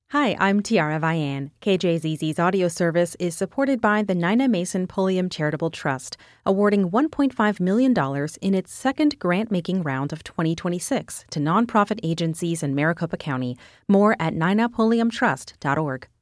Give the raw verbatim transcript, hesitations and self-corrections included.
Hi, I'm Tiara Vian. K J Z Z's audio service is supported by the Nina Mason Pulliam Charitable Trust, awarding one point five million dollars in its second grant-making round of twenty twenty-six to nonprofit agencies in Maricopa County. More at nina pulliam trust dot org.